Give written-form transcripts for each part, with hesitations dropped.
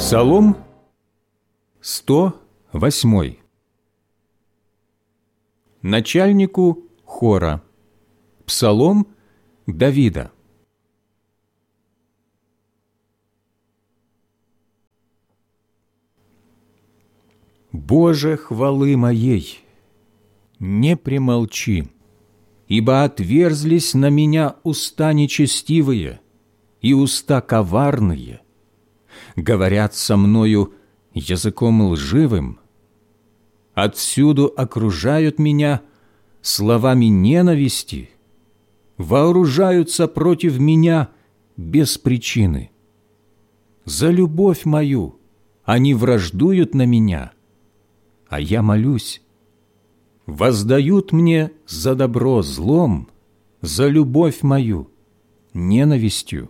Псалом 108. Начальнику хора. Псалом Давида. Боже хвалы моей, не премолчи, ибо отверзлись на меня уста нечестивые и уста коварные, говорят со мною языком лживым, отсюду окружают меня словами ненависти, вооружаются против меня без причины. За любовь мою они враждуют на меня, а я молюсь. Воздают мне за добро злом, за любовь мою ненавистью.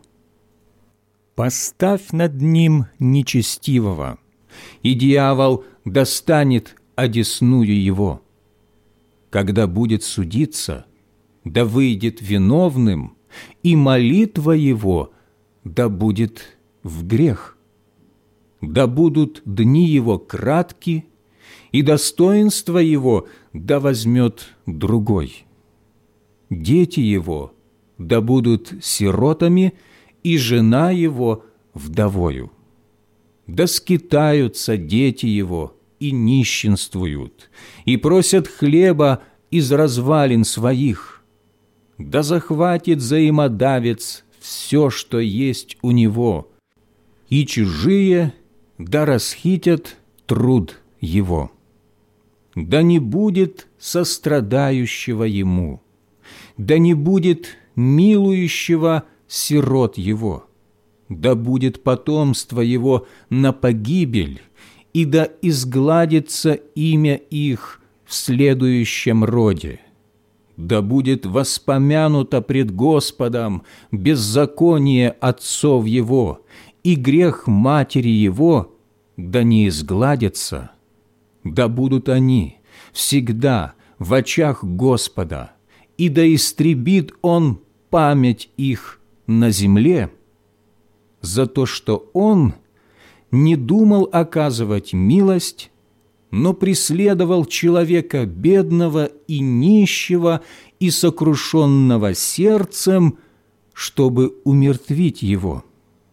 Поставь над ним нечестивого, и дьявол достанет одесную его. Когда будет судиться, да выйдет виновным, и молитва его да будет в грех. Да будут дни его кратки, и достоинство его да возьмет другой. Дети его да будут сиротами, и жена его вдовою. Да скитаются дети его и нищенствуют, и просят хлеба из развалин своих. Да захватит взаимодавец все, что есть у него, и чужие да расхитят труд его. Да не будет сострадающего ему, да не будет милующего сирот его, да будет потомство его на погибель, и да изгладится имя их в следующем роде. Да будет воспомянуто пред Господом беззаконие отцов его, и грех матери его да не изгладится. Да будут они всегда в очах Господа, и да истребит Он память их на земле, за то, что Он не думал оказывать милость, но преследовал человека бедного и нищего и сокрушенного сердцем, чтобы умертвить его.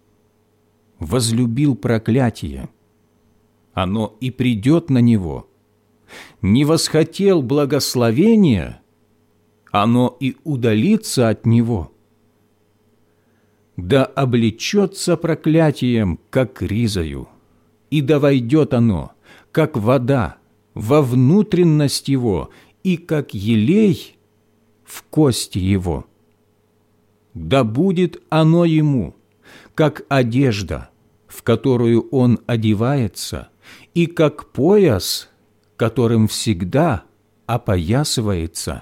Возлюбил проклятие, оно и придет на него. Не восхотел благословения, оно и удалится от него. Да облечется проклятием, как ризою, и да войдет оно, как вода, во внутренность его, и как елей в кости его. Да будет оно ему, как одежда, в которую он одевается, и как пояс, которым всегда опоясывается.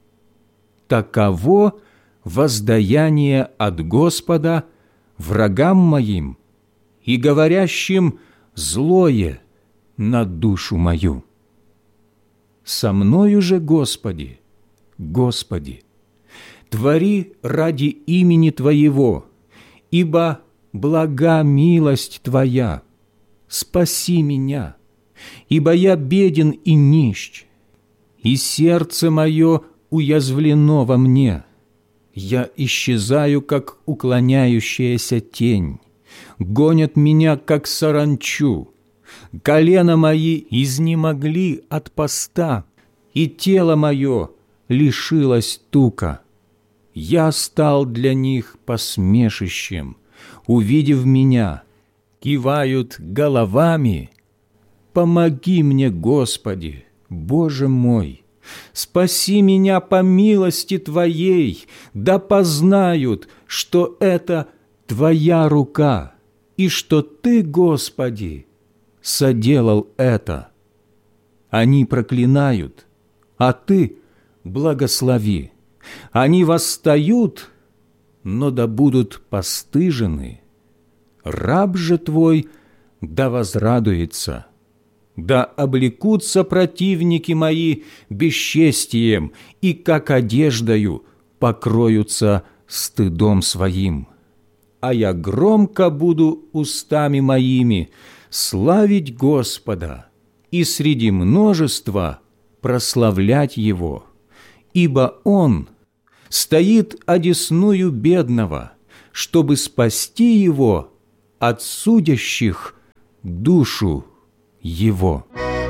Таково воздаяние от Господа врагам моим и говорящим злое на душу мою. Со мною же, Господи, Господи, твори ради имени Твоего, ибо блага милость Твоя. Спаси меня, ибо я беден и нищ, и сердце мое уязвлено во мне. Я исчезаю, как уклоняющаяся тень, гонят меня, как саранчу. Колена мои изнемогли от поста, и тело мое лишилось тука. Я стал для них посмешищем, увидев меня, кивают головами. Помоги мне, Господи, Боже мой! Спаси меня по милости Твоей, да познают, что это Твоя рука, и что Ты, Господи, соделал это. Они проклинают, а Ты благослови. Они восстают, но да будут постыжены. Раб же Твой да возрадуется. Да облекутся противники мои бесчестием, и как одеждою покроются стыдом своим. а я громко буду устами моими славить Господа и среди множества прославлять Его, ибо Он стоит одесную бедного, чтобы спасти его от судящих душу его».